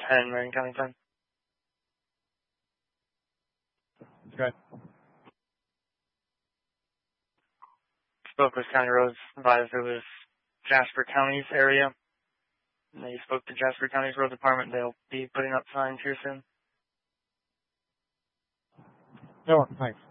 10 Marion County 10. Okay. Spoke with County Roads, advised it was Jasper County's area. And they spoke to Jasper County's road department. They'll be putting up signs here soon. No, thanks.